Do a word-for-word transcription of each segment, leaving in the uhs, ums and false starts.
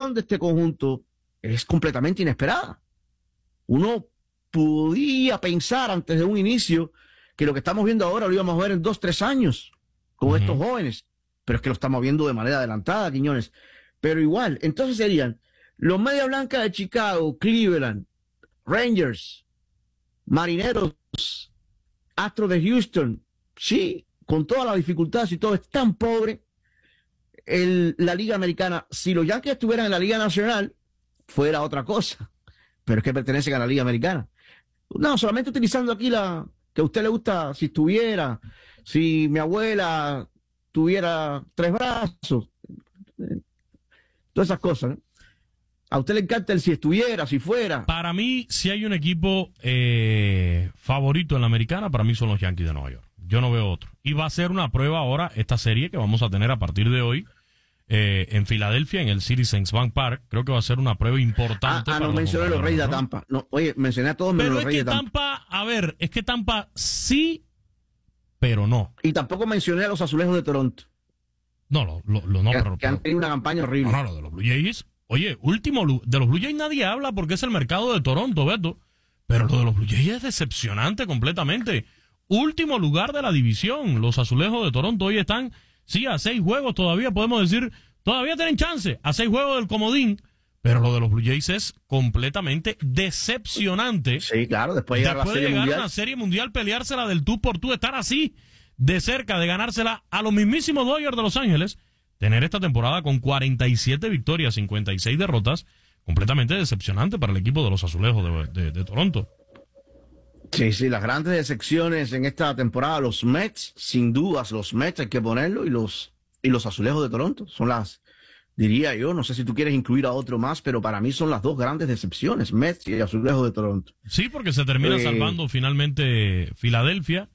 evolución de este conjunto es completamente inesperada. Uno podía pensar antes de un inicio que lo que estamos viendo ahora lo íbamos a ver en dos, tres años con uh-huh. estos jóvenes, pero es que lo estamos viendo de manera adelantada, Quiñones. Pero igual, entonces serían los Media Blanca de Chicago, Cleveland, Rangers, Marineros, Astros de Houston. Sí, con todas las dificultades y todo, es tan pobre el, la Liga Americana. Si los Yankees estuvieran en la Liga Nacional, fuera otra cosa, pero es que pertenecen a la Liga Americana. No, solamente utilizando aquí la que a usted le gusta, si estuviera, si mi abuela tuviera tres brazos, todas esas cosas, ¿no? A usted le encanta el si estuviera, si fuera. Para mí, si hay un equipo eh, favorito en la americana, para mí son los Yankees de Nueva York. Yo no veo otro. Y va a ser una prueba ahora, esta serie que vamos a tener a partir de hoy, eh, en Filadelfia, en el Citizens Bank Park. Creo que va a ser una prueba importante. Ah, ah no mencioné los Reyes de Tampa. No, oye, mencioné a todos menos los Reyes de Tampa. Pero es que Tampa, a ver, es que Tampa sí, pero no. Y tampoco mencioné a los Azulejos de Toronto. No, lo, lo, lo no, que, pero, que han tenido una campaña horrible. No, no, lo de los Blue Jays. Oye, último, de los Blue Jays nadie habla porque es el mercado de Toronto, Beto. Pero lo de los Blue Jays es decepcionante completamente. Último lugar de la división. Los Azulejos de Toronto hoy están, sí, a seis juegos todavía, podemos decir, todavía tienen chance, a seis juegos del comodín. Pero lo de los Blue Jays es completamente decepcionante. Sí, claro, después de llegar, después a la serie de llegar mundial. a una serie mundial, peleársela del tú por tú, estar así, de cerca de ganársela a los mismísimos Dodgers de Los Ángeles. Tener esta temporada con cuarenta y siete victorias, cincuenta y seis derrotas, completamente decepcionante para el equipo de los Azulejos de, de, de Toronto. Sí, sí, las grandes decepciones en esta temporada, los Mets, sin dudas, los Mets hay que ponerlo, y los, y los Azulejos de Toronto son las, diría yo, no sé si tú quieres incluir a otro más, pero para mí son las dos grandes decepciones, Mets y Azulejos de Toronto. Sí, porque se termina eh, salvando finalmente Filadelfia.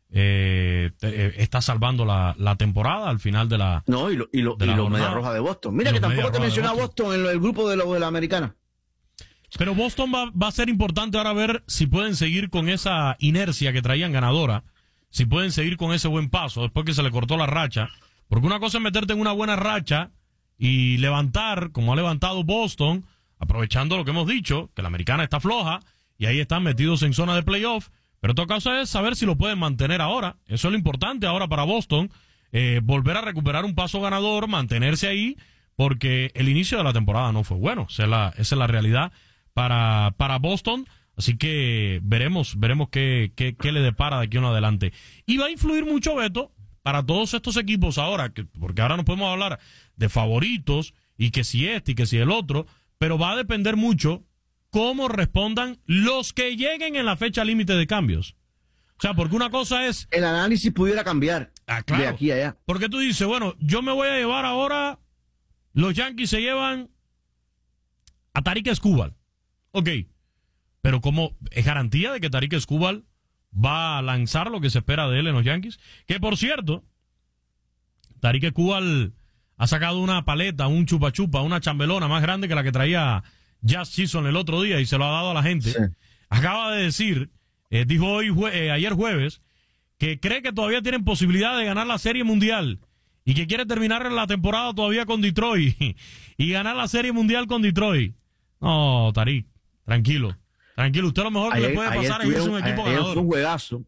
Eh, eh, está salvando la, la temporada al final de la no y lo, y lo, y los Media Roja de Boston. Mira que tampoco te mencioné a Boston en el grupo de, lo, de la americana. Pero Boston va, va a ser importante ahora ver si pueden seguir con esa inercia que traían ganadora, si pueden seguir con ese buen paso después que se le cortó la racha, porque una cosa es meterte en una buena racha y levantar como ha levantado Boston, aprovechando lo que hemos dicho, que la americana está floja y ahí están metidos en zona de playoff. Pero otra cosa es saber si lo pueden mantener ahora. Eso es lo importante ahora para Boston. Eh, volver a recuperar un paso ganador, mantenerse ahí, porque el inicio de la temporada no fue bueno. Esa es la, esa es la realidad para, para Boston. Así que veremos, veremos qué, qué, qué le depara de aquí en adelante. Y va a influir mucho, Beto, para todos estos equipos ahora, que, porque ahora no podemos hablar de favoritos y que si este y que si el otro, pero va a depender mucho cómo respondan los que lleguen en la fecha límite de cambios. O sea, porque una cosa es... El análisis pudiera cambiar ah, claro, de aquí a allá. Porque tú dices, bueno, yo me voy a llevar ahora... Los Yankees se llevan a Tarik Skubal. Ok, pero ¿cómo es garantía de que Tarik Skubal va a lanzar lo que se espera de él en los Yankees? Que, por cierto, Tarik Skubal ha sacado una paleta, un chupa chupa, una chambelona más grande que la que traía Jazz Chisholm el otro día y se lo ha dado a la gente. Sí. Acaba de decir, eh, dijo hoy jue eh, ayer jueves, que cree que todavía tienen posibilidad de ganar la Serie Mundial y que quiere terminar la temporada todavía con Detroit y ganar la Serie Mundial con Detroit. No, Tarik, tranquilo, tranquilo. Usted lo mejor que ayer, le puede pasar es irse un equipo ayer ganador. Fue un juegazo.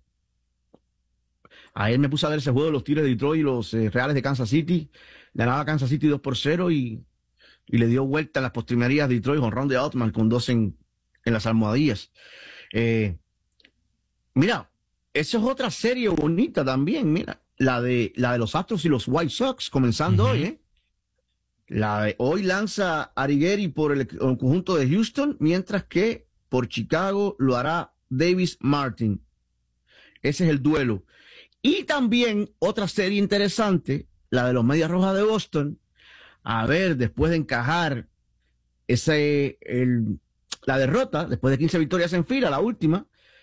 Ayer me puse a ver ese juego de los Tigres de Detroit y los eh, Reales de Kansas City. Ganaba Kansas City dos por cero y, y le dio vuelta en las postrimerías de Detroit con Ron de Altman con dos en, en las almohadillas. Eh, mira, esa es otra serie bonita también, mira. La de, la de los Astros y los White Sox, comenzando uh-huh. hoy, ¿eh? La de, hoy lanza Arrighelli por el, el conjunto de Houston, mientras que por Chicago lo hará Davis Martin. Ese es el duelo. Y también otra serie interesante, la de los Medias Rojas de Boston. A ver, después de encajar ese, el, la derrota, después de quince victorias en fila, la última,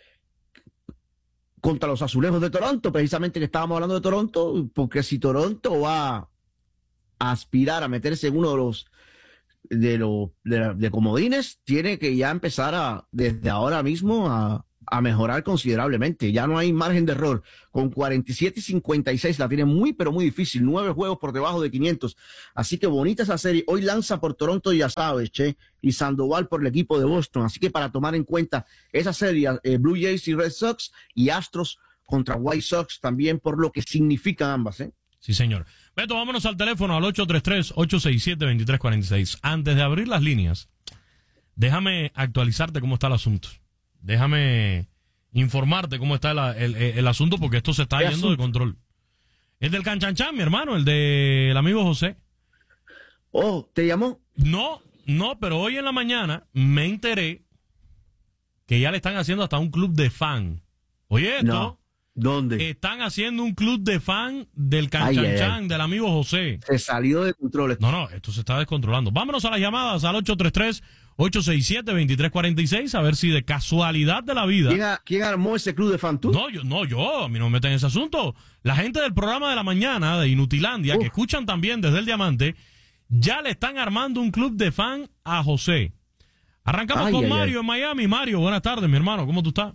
contra los Azulejos de Toronto, precisamente que estábamos hablando de Toronto, porque si Toronto va a aspirar a meterse en uno de los de los de, de comodines, tiene que ya empezar a desde ahora mismo a, a mejorar considerablemente. Ya no hay margen de error. Con cuarenta y siete y cincuenta y seis la tiene muy, pero muy difícil. Nueve juegos por debajo de quinientos. Así que bonita esa serie. Hoy lanza por Toronto, ya sabes, che, y Sandoval por el equipo de Boston. Así que para tomar en cuenta esa serie, eh, Blue Jays y Red Sox, y Astros contra White Sox también, por lo que significan ambas, ¿eh? Sí, señor. Beto, vámonos al teléfono al ocho tres tres, ocho seis siete, dos tres cuatro seis. Antes de abrir las líneas, déjame actualizarte cómo está el asunto. Déjame informarte cómo está la, el, el, el asunto, porque esto se está yendo asunto? de control. El del Canchanchan, mi hermano, el del amigo José. Oh, ¿te llamó? No, no, pero hoy en la mañana me enteré que ya le están haciendo hasta un club de fan. Oye, esto... No. ¿Dónde? Están haciendo un club de fan del Canchanchan, del amigo José. Se salió de control esto. No, no, esto se está descontrolando. Vámonos a las llamadas al ocho tres tres, ocho seis siete, dos tres cuatro seis, a ver si de casualidad de la vida... ¿Quién, a, ¿Quién armó ese club de fan, tú? No, yo, no, yo, a mí no me meten en ese asunto. La gente del programa de la mañana de Inutilandia, uh. que escuchan también desde el Diamante, ya le están armando un club de fan a José. Arrancamos ay, con ay, Mario ay. en Miami. Mario, buenas tardes, mi hermano, ¿cómo tú estás?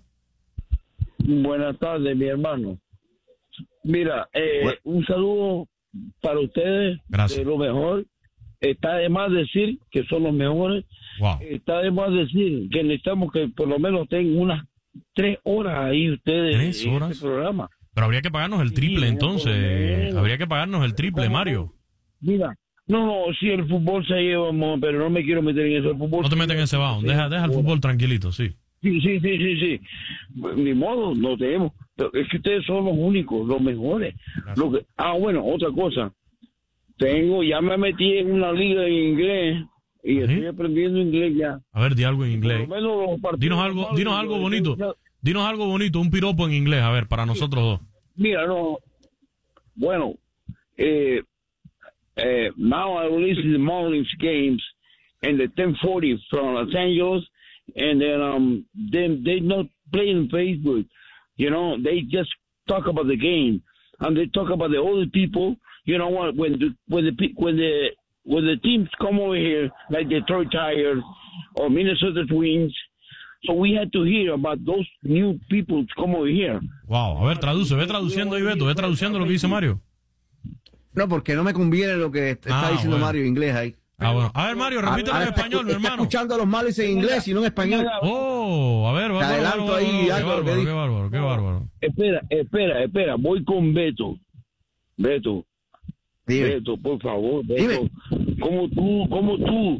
Buenas tardes, mi hermano. Mira, eh, bueno. un saludo para ustedes. Gracias. De lo mejor. Está de más decir que son los mejores. Wow. Está de más decir que necesitamos que por lo menos tengan unas tres horas ahí ustedes ¿Tres en horas? este programa. Pero habría que pagarnos el triple, sí, entonces. Habría que pagarnos el triple, ¿Cómo? Mario. Mira, no, no, sí, el fútbol se lleva, pero no me quiero meter en eso. El fútbol no te metas en ese baúl. Deja, deja el fútbol tranquilito, sí. Sí, sí, sí, sí, sí. Ni modo, no tenemos. Es que ustedes son los únicos, los mejores. Lo que, ah, bueno, otra cosa. Tengo, ya me metí en una liga en inglés y ¿sí? estoy aprendiendo inglés ya. A ver, di algo en inglés. Dinos algo, dinos algo bonito. Dinos algo bonito, un piropo en inglés, a ver, para nosotros dos. Mira, no. Bueno, eh, eh, now I release the Marlins games in the ten forty from Los Angeles. And then um, they they not play in Facebook, you know. They just talk about the game, and they talk about the other people. You know what? When the when the when the when the teams come over here, like the Detroit Tigers or Minnesota Twins, so we had to hear about those new people to come over here. Wow, a ver, traduce, ve traduciendo ahí, Beto, ve traduciendo lo que dice Mario. No, porque no me conviene lo que está ah, diciendo bueno. Mario en inglés ahí. Ah, bueno. A ver, Mario, repítelo en español, mi hermano. Está escuchando a los Marlins en inglés y no en español. Oh, a ver, va, Te adelanto bárbaro, ahí. Qué bárbaro, qué bárbaro, qué bárbaro. Espera, espera, espera. Voy con Beto. Beto. Dime. Beto, por favor, Beto. Dime. Como tú, como tú.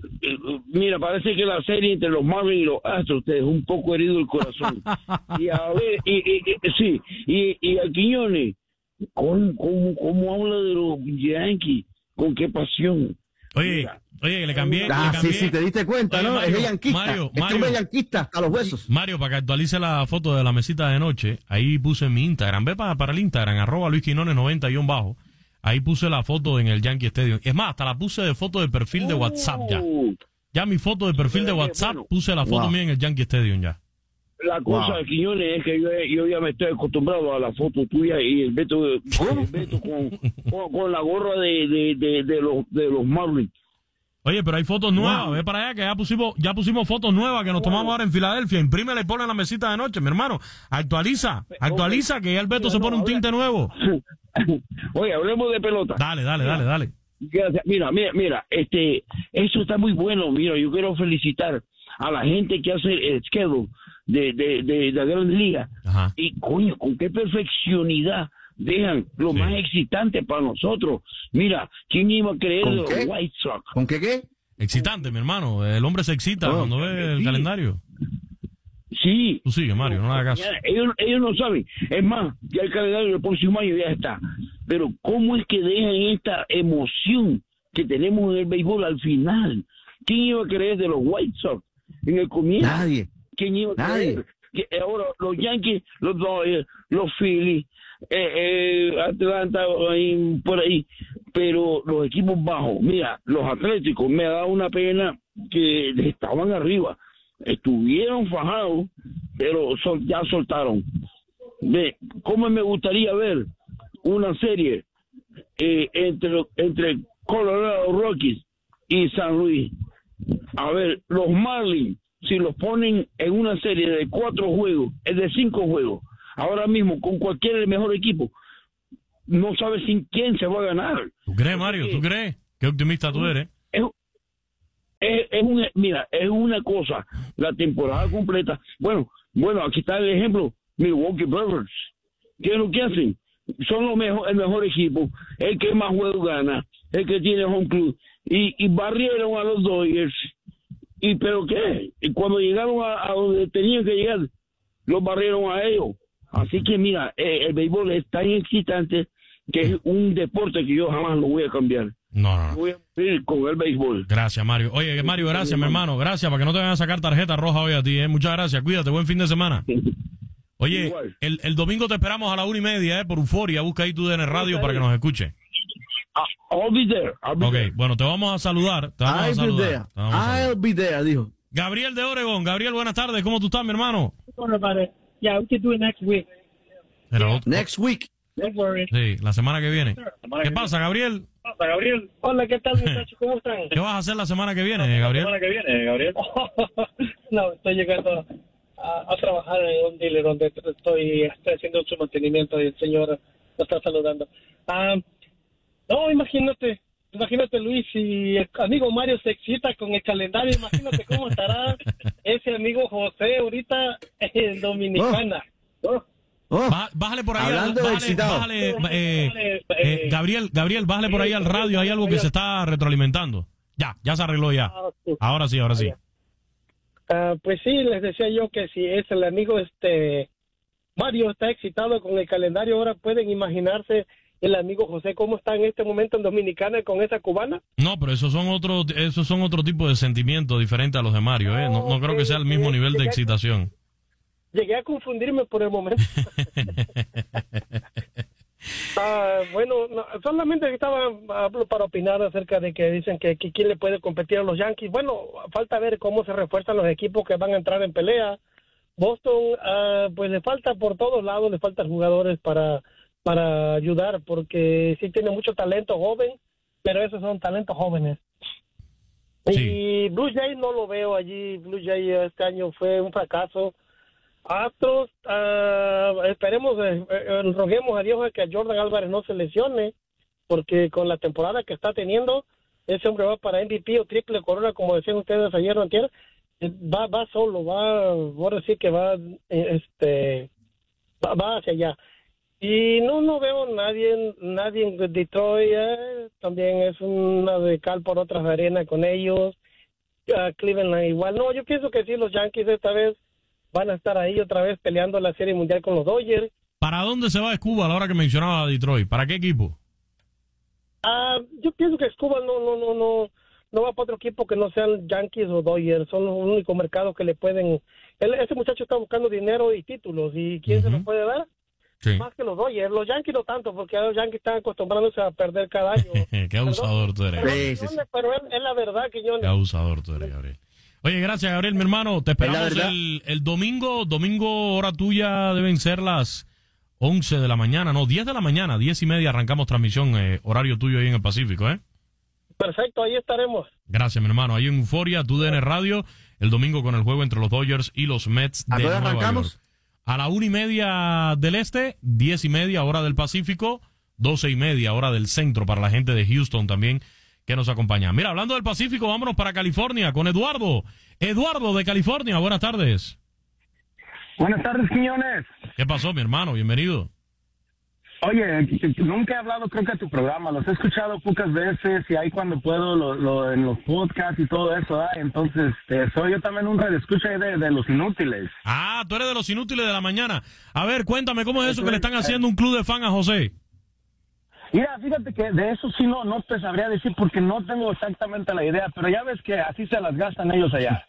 Mira, parece que la serie entre los Marlins y los Astros te dejó un poco herido el corazón. y a ver, y, y, y, sí, y, y a Quiñones, ¿cómo, cómo, cómo habla de los Yankees? ¿Con qué pasión? Oye, Mira, oye, le cambié, ah, le cambié. Sí, sí, te diste cuenta, oye, ¿no? Mario, es de yanquista. Mario, este Mario, es yanquista hasta los huesos. Mario, para que actualice la foto de la mesita de noche, ahí puse en mi Instagram. Ve para, para el Instagram, arroba Luis Quinones noventa guión bajo. Ahí puse la foto en el Yankee Stadium. Es más, hasta la puse de foto de perfil de WhatsApp ya. Ya mi foto de perfil de WhatsApp, bueno, puse la foto wow. mía en el Yankee Stadium ya. La cosa, wow. Quiñones, es que yo, yo ya me estoy acostumbrado a la foto tuya y el Beto, el Beto con, con, con la gorra de, de, de, de los, de los Marlins. Oye, pero hay fotos nuevas, wow. ve para allá que ya pusimos, ya pusimos fotos nuevas que nos tomamos wow. ahora en Filadelfia. Imprímele y ponle en la mesita de noche, mi hermano. Actualiza, actualiza okay. que ya el Beto Mira, se pone no, un tinte habla. nuevo. Oye, hablemos de pelota. Dale, dale, dale, dale. Mira, mira, mira, este, eso está muy bueno. Mira, yo quiero felicitar a la gente que hace el schedule de, de, de, de la Gran Liga. Ajá. Y coño, con qué perfeccionidad dejan lo sí. más excitante para nosotros. Mira, ¿quién iba a creer de los qué? White Sox? ¿Con qué qué? Excitante, mi hermano. El hombre se excita oh, cuando ve el sí. calendario. Sí. Tú sigue, Mario, no le hagas caso. Ellos, ellos no saben. Es más, ya el calendario del próximo año ya está. Pero ¿cómo es que dejan esta emoción que tenemos en el béisbol al final? ¿Quién iba a creer de los White Sox en el comienzo? Nadie. ¿Quién iba a Nadie. creer? Que ahora los Yankees, los Dodgers, los Phillies, eh, eh, Atlanta, ahí, por ahí. Pero los equipos bajos, mira, los Atléticos, me ha dado una pena que estaban arriba. Estuvieron fajados, pero sol, ya soltaron. Ve, ¿cómo me gustaría ver una serie eh, entre, entre Colorado Rockies y San Luis? A ver, los Marlins si los ponen en una serie de cuatro juegos, es de cinco juegos, ahora mismo con cualquier mejor equipo, no sabes sin quién se va a ganar. ¿Tú crees, Mario? ¿Tú crees? Qué optimista tú eres. Es, es, es una, mira, es una cosa, la temporada completa. Bueno, bueno, aquí está el ejemplo, Milwaukee Brewers. ¿Qué es lo que hacen? Son los mejor, el mejor equipo, el que más juegos gana, el que tiene home club, y, y barrieron a los Dodgers. ¿Y pero qué? Y cuando llegaron a, a donde tenían que llegar, los barrieron a ellos. Así que mira, eh, el béisbol es tan excitante que es un deporte que yo jamás lo voy a cambiar. No, no, no. Voy a ir con el béisbol. Gracias, Mario. Oye, Mario, gracias, mi hermano. Gracias, para que no te vayan a sacar tarjeta roja hoy a ti, ¿eh? Muchas gracias. Cuídate, buen fin de semana. Oye, el, el domingo te esperamos a la una y media, ¿eh? Por Euforia. Busca ahí tu D N Radio para que nos escuche. I'll be there. I'll be ok, there. bueno, te vamos a saludar. Te vamos I'll a saludar. be there. Te vamos a saludar. I'll be there, dijo. Gabriel de Oregon. Gabriel, buenas tardes. ¿Cómo tú estás, mi hermano? Don't worry about it. Yeah, we can do it next week. Pero, Next week. Don't worry. sí, la semana que viene. ¿Qué pasa, Gabriel? Hola, Gabriel. Hola, ¿qué tal, muchachos? ¿Cómo están? ¿Qué vas a hacer la semana que viene, Gabriel? La semana que viene, Gabriel. No, estoy llegando a, a trabajar en un dealer donde estoy, estoy haciendo su mantenimiento y el señor lo está saludando. Ah, no, imagínate. Imagínate, Luis, si el amigo Mario se excita con el calendario, imagínate cómo estará ese amigo José ahorita en Dominicana. ¿No? Oh, Bá- Bájale por ahí. Hablando al- de bájale, excitado. bájale, eh, eh, Gabriel, Gabriel, bájale por ahí al radio. Hay algo que se está retroalimentando. Ya, ya se arregló ya. Ahora sí, ahora sí. Ah, pues sí, les decía yo que si es el amigo este Mario está excitado con el calendario, ahora pueden imaginarse el amigo José cómo está en este momento en Dominicana con esa cubana. No, pero esos son otro, esos son otro tipo de sentimientos diferentes a los de Mario, ¿eh? No, no creo que sea el mismo nivel de excitación. Llegué a confundirme por el momento. Ah, bueno, no, solamente estaba hablo para opinar acerca de que dicen que, que quién le puede competir a los Yankees. Bueno, falta ver cómo se refuerzan los equipos que van a entrar en pelea. Boston, ah, pues le falta por todos lados, le faltan jugadores para para ayudar, porque sí tiene mucho talento joven, pero esos son talentos jóvenes. Sí. Y Blue Jays no lo veo allí. Blue Jays este año fue un fracaso. Astros, uh, esperemos, eh, eh, roguemos a Dios a que a Jordan Álvarez no se lesione, porque con la temporada que está teniendo, ese hombre va para M V P o triple corona, como decían ustedes ayer o antier, eh, va, va solo, va, voy a decir que va, eh, este, va, va hacia allá. Y no, no veo nadie, nadie en Detroit, eh, también es una de cal por otras de arena con ellos, uh, Cleveland igual. No, yo pienso que sí, los Yankees esta vez van a estar ahí otra vez peleando la Serie Mundial con los Dodgers. ¿Para dónde se va Escuba a la hora que mencionaba a Detroit? ¿Para qué equipo? Ah, yo pienso que Escobar no, no, no, no, no va para otro equipo que no sean Yankees o Dodgers. Son los únicos mercados que le pueden. Él, ese muchacho está buscando dinero y títulos, y quién uh-huh. se lo puede dar. Sí. Más que los Dodgers. Los Yankees no tanto, porque los Yankees están acostumbrándose a perder cada año. Qué abusador tú eres. Pero, sí, sí, sí. pero es, es la verdad que yo. Qué abusador tú eres, Gabriel. Oye, gracias, Gabriel, mi hermano. Te esperamos el, el domingo. Domingo, hora tuya, deben ser las once de la mañana. No, diez de la mañana. diez y media arrancamos transmisión, eh, horario tuyo ahí en el Pacífico, ¿eh? Perfecto, ahí estaremos. Gracias, mi hermano. Ahí en Euforia, tu D N Radio, el domingo con el juego entre los Dodgers y los Mets de Nueva arrancamos? York. A la una y media del este, diez y media hora del Pacífico, doce y media hora del centro para la gente de Houston también que nos acompaña. Mira, hablando del Pacífico, vámonos para California con Eduardo. Eduardo de California, buenas tardes. Buenas tardes, Quiñones. ¿Qué pasó, mi hermano? Bienvenido. Oye, nunca he hablado creo que a tu programa, los he escuchado pocas veces y ahí cuando puedo lo, lo, en los podcasts y todo eso, ¿eh? Entonces eh, soy yo también un radioescucha de, de los inútiles. Ah, tú eres de los inútiles de la mañana. A ver, cuéntame, ¿cómo es eso que le están haciendo un club de fan a José? Mira, fíjate que de eso sí no, no te sabría decir porque no tengo exactamente la idea, pero ya ves que así se las gastan ellos allá.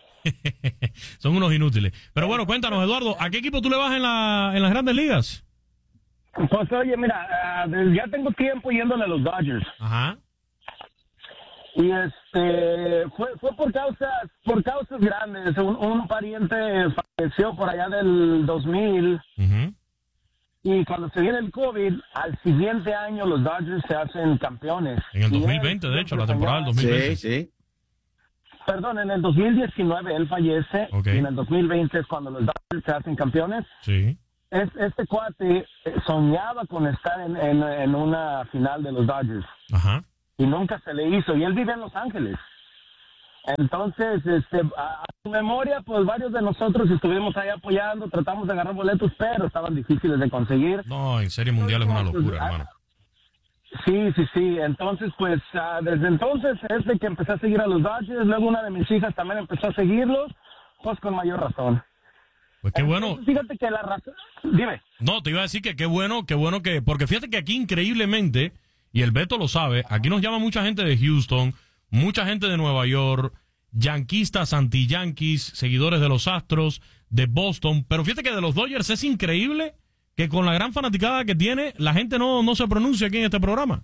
Son unos inútiles. Pero bueno, cuéntanos, Eduardo, ¿a qué equipo tú le vas en, la, en las Grandes Ligas? Pues oye, mira, uh, ya tengo tiempo yéndole a los Dodgers. Ajá. Y este, fue fue por causas, por causas grandes. Un, un pariente falleció por allá del dos mil. Uh-huh. Y cuando se viene el COVID, al siguiente año los Dodgers se hacen campeones. En el dos mil veinte, de hecho, la temporada del dos mil veinte. Sí, sí. Perdón, en el dos mil diecinueve él fallece, okay. Y en el dos mil veinte es cuando los Dodgers se hacen campeones. Sí. Es, este cuate soñaba con estar en, en, en una final de los Dodgers. Ajá. Y nunca se le hizo, y él vive en Los Ángeles. Entonces, este, a, a su memoria, pues varios de nosotros estuvimos ahí apoyando, tratamos de agarrar boletos, pero estaban difíciles de conseguir. No, en Serie Mundial es una locura, Ah, hermano. Sí, sí, sí. Entonces, pues, uh, desde entonces es de que empecé a seguir a los Dodgers. Luego una de mis hijas también empezó a seguirlos, pues con mayor razón. Pues qué bueno. Entonces, fíjate que la razón... Dime. No, te iba a decir que qué bueno, qué bueno que... Porque fíjate que aquí increíblemente, y el Beto lo sabe, aquí nos llama mucha gente de Houston, mucha gente de Nueva York, yanquistas, anti-yanquis, seguidores de los Astros, de Boston. Pero fíjate que de los Dodgers es increíble que con la gran fanaticada que tiene, la gente no, no se pronuncia aquí en este programa.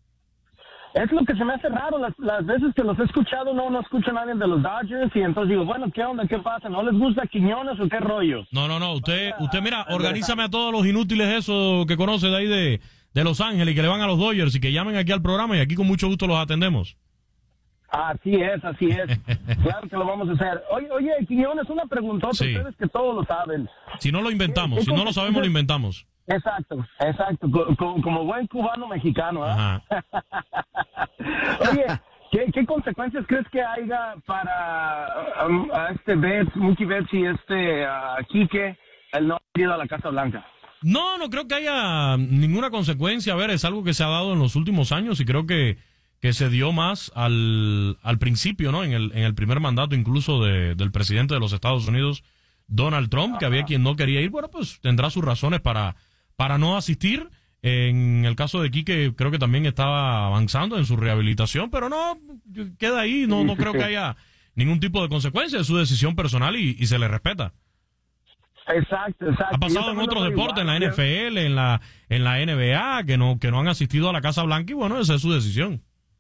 Es lo que se me hace raro, las, las veces que los he escuchado no, no escucho a nadie de los Dodgers y entonces digo, bueno, ¿qué onda? ¿Qué pasa? ¿No les gusta Quiñones o qué rollo? No, no, no, usted, usted mira, organízame a todos los inútiles esos que conoce de ahí de, de Los Ángeles y que le van a los Dodgers y que llamen aquí al programa y aquí con mucho gusto los atendemos. Así es, así es. Claro que lo vamos a hacer. Oye, oye, Quiñones, una preguntota, Sí. Ustedes que todos lo saben. Si no lo inventamos, si no lo sabemos, lo inventamos. Exacto, exacto, co- co- como buen cubano mexicano, ¿ah? Ajá. Oye, ¿qué, ¿qué consecuencias crees que haya para um, a este Betts, Mookie Betts y este uh, Quique el no haber ido a la Casa Blanca? No, no creo que haya ninguna consecuencia. A ver, es algo que se ha dado en los últimos años y creo que, que se dio más al, al principio, ¿no? En el, en el primer mandato incluso de, del presidente de los Estados Unidos, Donald Trump, que había quien no quería ir. Bueno, pues tendrá sus razones para, para no asistir. En el caso de Quique, creo que también estaba avanzando en su rehabilitación, pero no, queda ahí. No, no creo que haya ningún tipo de consecuencia. Es su decisión personal y, y se le respeta. Exacto, exacto. Ha pasado en otros deportes, en la N F L, en la en la N B A, que no que no han asistido a la Casa Blanca y bueno, esa es su decisión.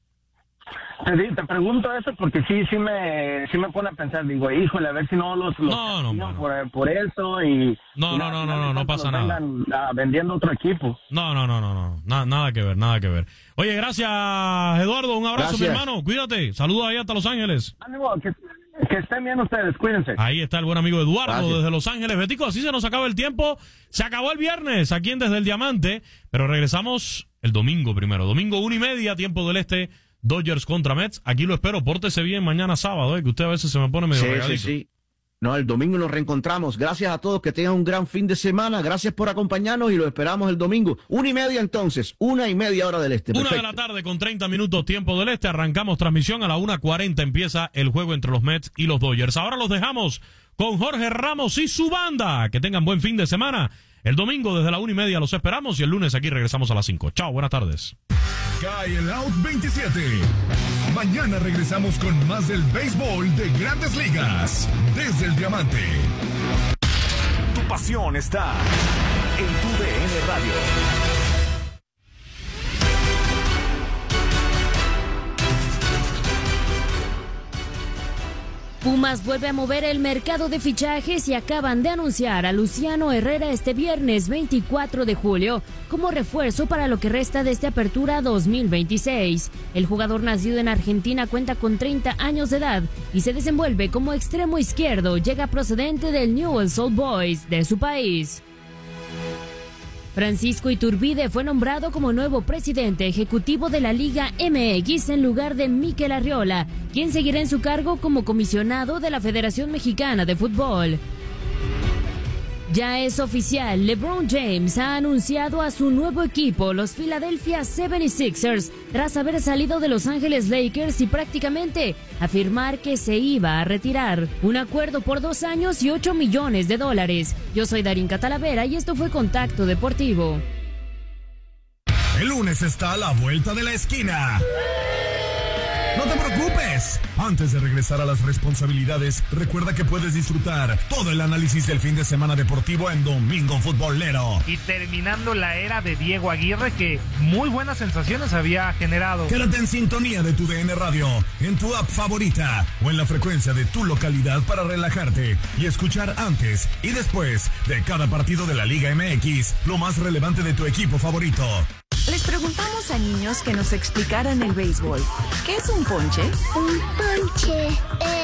Te, di- te pregunto eso porque sí, sí me, sí me pone a pensar, digo, híjole, a ver si no los, los No, no, castigan no. por, por eso y... No, y no, al no, final no, de no, no cuentas pasa los nada. vengan, ah, vendiendo otro equipo. No, no, no, no, no, Na- nada que ver, nada que ver. Oye, gracias Eduardo, un abrazo, Gracias. mi hermano, cuídate, saludos ahí hasta Los Ángeles. Ánimo, que, que estén bien ustedes, cuídense. Ahí está el buen amigo Eduardo Gracias. desde Los Ángeles. Betico, así se nos acaba el tiempo. Se acabó el viernes aquí en Desde el Diamante, pero regresamos el domingo primero. Domingo una y media, tiempo del este, Dodgers contra Mets. Aquí lo espero, pórtese bien mañana sábado, eh, que usted a veces se me pone medio Sí, sí, regadito. sí. No, el domingo nos reencontramos. Gracias a todos, que tengan un gran fin de semana. Gracias por acompañarnos y lo esperamos el domingo. Una y media entonces, una y media hora del este. Una de Perfecto. la tarde con treinta minutos tiempo del este. Arrancamos transmisión a la una cuarenta. Empieza el juego entre los Mets y los Dodgers. Ahora los dejamos con Jorge Ramos y su banda. Que tengan buen fin de semana. El domingo desde la una y media los esperamos y el lunes aquí regresamos a las cinco. Chao, buenas tardes. Cae el Out veintisiete. Mañana regresamos con más del béisbol de Grandes Ligas. Desde el Diamante. Tu pasión está en tu D N Radio. Pumas vuelve a mover el mercado de fichajes y acaban de anunciar a Luciano Herrera este viernes veinticuatro de julio como refuerzo para lo que resta de esta apertura dos mil veintiséis. El jugador nacido en Argentina cuenta con treinta años de edad y se desenvuelve como extremo izquierdo. Llega procedente del Newell's Old Boys de su país. Francisco Iturbide fue nombrado como nuevo presidente ejecutivo de la Liga M X en lugar de Mikel Arriola, quien seguirá en su cargo como comisionado de la Federación Mexicana de Fútbol. Ya es oficial, LeBron James ha anunciado a su nuevo equipo, los Philadelphia setenta y seis ers, tras haber salido de Los Ángeles Lakers y prácticamente afirmar que se iba a retirar. Un acuerdo por dos años y ocho millones de dólares. Yo soy Darín Catalavera y esto fue Contacto Deportivo. El lunes está a la vuelta de la esquina. No te preocupes. Antes de regresar a las responsabilidades, recuerda que puedes disfrutar todo el análisis del fin de semana deportivo en Domingo Futbolero. Y terminando la era de Diego Aguirre, que muy buenas sensaciones había generado. Quédate en sintonía de tu D N Radio, en tu app favorita o en la frecuencia de tu localidad para relajarte y escuchar antes y después de cada partido de la Liga M X lo más relevante de tu equipo favorito. Les preguntamos a niños que nos explicaran el béisbol. ¿Qué es un ponche? Un ponche es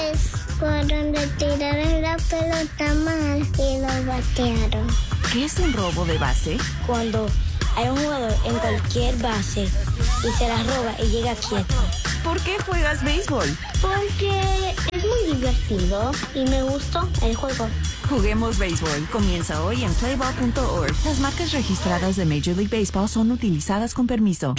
le tiraron la pelota mal y lo batearon. ¿Qué es un robo de base? Cuando hay un jugador en cualquier base y se la roba y llega quieto. ¿Por qué juegas béisbol? Porque es muy divertido y me gustó el juego. Juguemos béisbol. Comienza hoy en playball punto org. Las marcas registradas de Major League Baseball son utilizadas con permiso.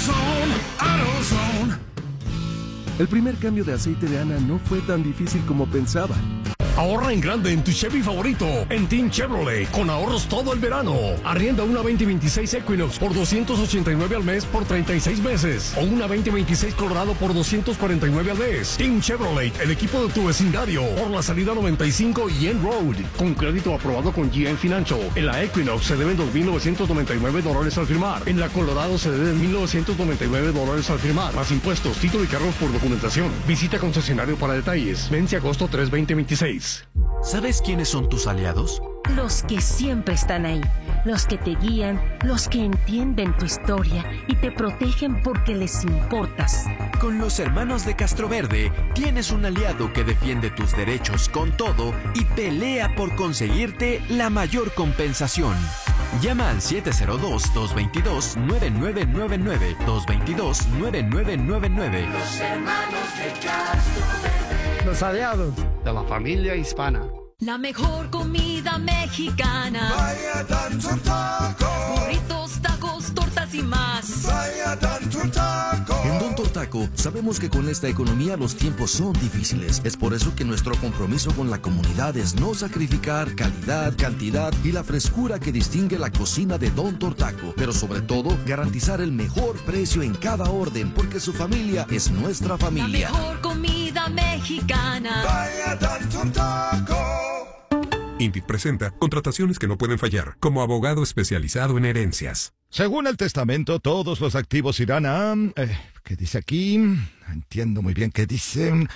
El primer cambio de aceite de Ana no fue tan difícil como pensaba. Ahorra en grande en tu Chevy favorito, en Team Chevrolet, con ahorros todo el verano. Arrienda una veinte veintiséis Equinox por doscientos ochenta y nueve al mes por treinta y seis meses. O una veinte veintiséis Colorado por doscientos cuarenta y nueve al mes. Team Chevrolet, el equipo de tu vecindario. Por la salida noventa y cinco y End Road. Con crédito aprobado con G M Financial. En la Equinox se deben dos mil novecientos noventa y nueve dólares al firmar. En la Colorado se deben mil novecientos noventa y nueve dólares al firmar. Más impuestos, título y cargos por documentación. Visita concesionario para detalles. Vence agosto tres veinte veintiséis. ¿Sabes quiénes son tus aliados? Los que siempre están ahí, los que te guían, los que entienden tu historia y te protegen porque les importas. Con los hermanos de Castroverde, tienes un aliado que defiende tus derechos con todo y pelea por conseguirte la mayor compensación. Llama al siete cero dos, dos dos dos, nueve nueve nueve nueve, dos dos dos, nueve nueve nueve nueve. Los hermanos de Castroverde. Los aliados de la familia hispana. La mejor comida mexicana. Vaya tanto taco. Burritos, tacos, tortas y más. Vaya tanto taco. En Don Tortaco sabemos que con esta economía los tiempos son difíciles. Es por eso que nuestro compromiso con la comunidad es no sacrificar calidad, cantidad y la frescura que distingue la cocina de Don Tortaco. Pero sobre todo, garantizar el mejor precio en cada orden, porque su familia es nuestra familia. La mejor comida mexicana. Vaya tanto taco. Indeed presenta contrataciones que no pueden fallar, como abogado especializado en herencias. Según el testamento, todos los activos irán a... Eh, ¿Qué dice aquí? No entiendo muy bien qué dice.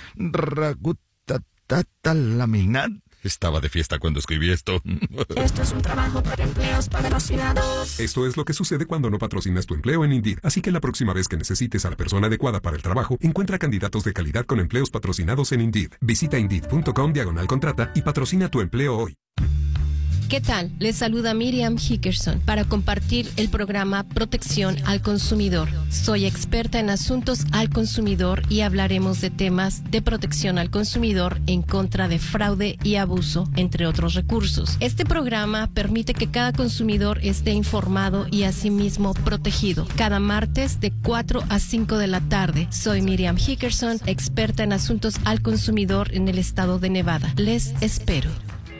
Ragutatalamina. Estaba de fiesta cuando escribí esto. Esto es un trabajo para empleos patrocinados. Esto es lo que sucede cuando no patrocinas tu empleo en Indeed. Así que la próxima vez que necesites a la persona adecuada para el trabajo, encuentra candidatos de calidad con empleos patrocinados en Indeed. Visita Indeed punto com diagonal contrata y patrocina tu empleo hoy. ¿Qué tal? Les saluda Miriam Hickerson para compartir el programa Protección al Consumidor. Soy experta en asuntos al consumidor y hablaremos de temas de protección al consumidor en contra de fraude y abuso, entre otros recursos. Este programa permite que cada consumidor esté informado y asimismo protegido. Cada martes de cuatro a cinco de la tarde. Soy Miriam Hickerson, experta en asuntos al consumidor en el estado de Nevada. Les espero.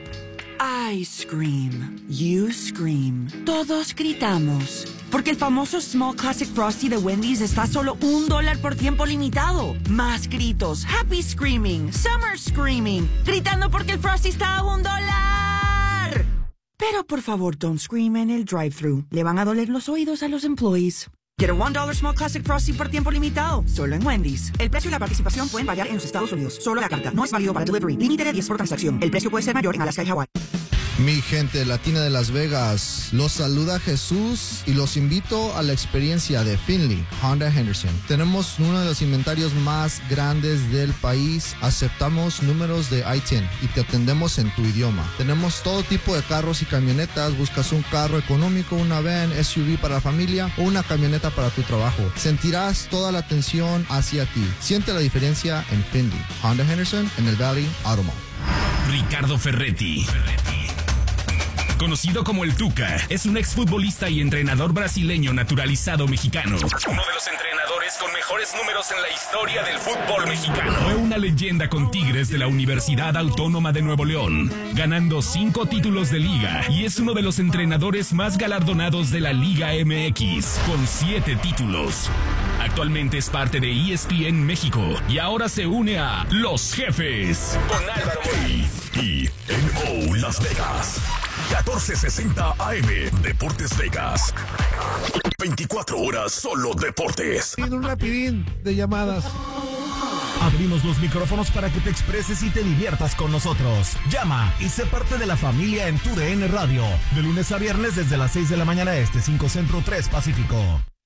I scream, you scream, todos gritamos, porque el famoso Small Classic Frosty de Wendy's está a solo un dólar por tiempo limitado. Más gritos, happy screaming, summer screaming, gritando porque el Frosty está a un dólar. Pero por favor, don't scream en el drive-thru, le van a doler los oídos a los employees. Get a one dollar Small Classic Frosty por tiempo limitado, solo en Wendy's. El precio y la participación pueden variar en los Estados Unidos. Solo la carta, no es válido para delivery. Límite de diez por transacción. El precio puede ser mayor en Alaska y Hawái. Mi gente latina de Las Vegas, los saluda Jesús y los invito a la experiencia de Finley Honda Henderson. Tenemos uno de los inventarios más grandes del país, aceptamos números de I diez y te atendemos en tu idioma. Tenemos todo tipo de carros y camionetas, buscas un carro económico, una van, S U V para la familia o una camioneta para tu trabajo. Sentirás toda la atención hacia ti. Siente la diferencia en Finley Honda Henderson en el Valley Auto Mall. Ricardo Ferretti. Conocido como el Tuca, es un exfutbolista y entrenador brasileño naturalizado mexicano. Uno de los entrenadores con mejores números en la historia del fútbol mexicano. Fue una leyenda con Tigres de la Universidad Autónoma de Nuevo León, ganando cinco títulos de liga, y es uno de los entrenadores más galardonados de la Liga M X, con siete títulos. Actualmente es parte de E S P N México y ahora se une a Los Jefes con Álvaro Moy y N O Las Vegas. catorce sesenta A M Deportes Vegas. veinticuatro horas solo deportes. Tiene un rapidín de llamadas. Abrimos los micrófonos para que te expreses y te diviertas con nosotros. Llama y sé parte de la familia en tu D N Radio. De lunes a viernes desde las seis de la mañana este, cinco Centro, tres Pacífico.